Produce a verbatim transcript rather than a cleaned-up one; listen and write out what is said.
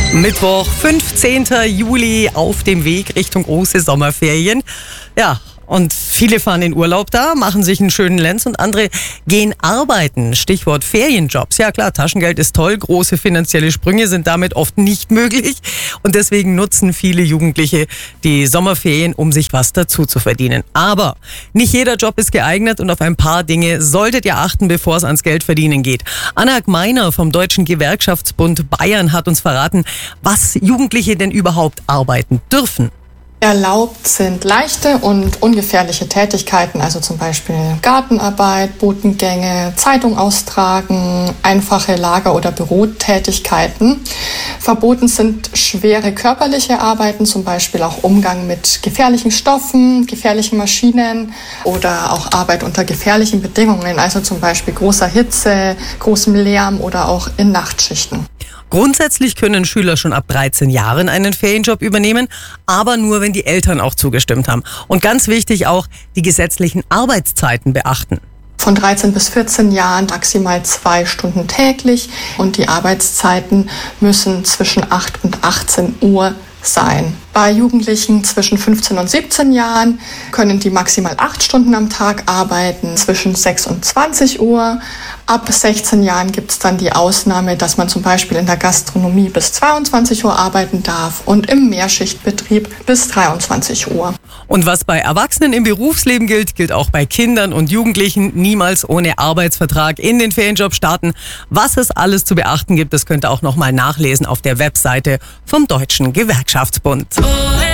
Mittwoch, fünfzehnten Juli, auf dem Weg Richtung große Sommerferien. Ja, und viele fahren in Urlaub da, machen sich einen schönen Lenz und andere gehen arbeiten. Stichwort Ferienjobs. Ja klar, Taschengeld ist toll, große finanzielle Sprünge sind damit oft nicht möglich. Und deswegen nutzen viele Jugendliche die Sommerferien, um sich was dazu zu verdienen. Aber nicht jeder Job ist geeignet und auf ein paar Dinge solltet ihr achten, bevor es ans Geldverdienen geht. Anna Gmeiner vom Deutschen Gewerkschaftsbund Bayern hat uns verraten, was Jugendliche denn überhaupt arbeiten dürfen. Erlaubt sind leichte und ungefährliche Tätigkeiten, also zum Beispiel Gartenarbeit, Botengänge, Zeitung austragen, einfache Lager- oder Bürotätigkeiten. Verboten sind schwere körperliche Arbeiten, zum Beispiel auch Umgang mit gefährlichen Stoffen, gefährlichen Maschinen oder auch Arbeit unter gefährlichen Bedingungen, also zum Beispiel großer Hitze, großem Lärm oder auch in Nachtschichten. Grundsätzlich können Schüler schon ab dreizehn Jahren einen Ferienjob übernehmen, aber nur, wenn die Eltern auch zugestimmt haben. Und ganz wichtig auch, die gesetzlichen Arbeitszeiten beachten. Von dreizehn bis vierzehn Jahren maximal zwei Stunden täglich und die Arbeitszeiten müssen zwischen acht und achtzehn Uhr sein. Bei Jugendlichen zwischen fünfzehn und siebzehn Jahren können die maximal acht Stunden am Tag arbeiten, zwischen sechs und zwanzig Uhr. Ab sechzehn Jahren gibt es dann die Ausnahme, dass man zum Beispiel in der Gastronomie bis zweiundzwanzig Uhr arbeiten darf und im Mehrschichtbetrieb bis dreiundzwanzig Uhr. Und was bei Erwachsenen im Berufsleben gilt, gilt auch bei Kindern und Jugendlichen. Niemals ohne Arbeitsvertrag in den Ferienjob starten. Was es alles zu beachten gibt, das könnt ihr auch nochmal nachlesen auf der Webseite vom Deutschen Gewerkschaftsbund.